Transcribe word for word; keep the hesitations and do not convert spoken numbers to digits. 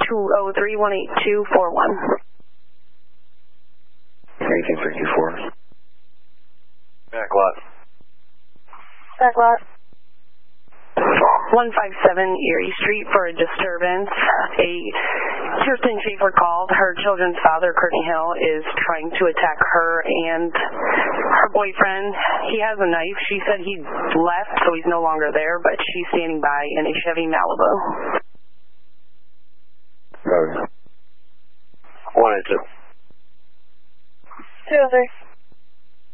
two oh three, one eight two four one. Anything for Q four? Back lot. Back lot. one five seven Erie Street for a disturbance. A Kirsten Schaefer called. Her children's father, Courtney Hill, is trying to attack her and her boyfriend. He has a knife. She said he left, so he's no longer there, but she's standing by in a Chevy Malibu. Roger. one eight two. two oh three.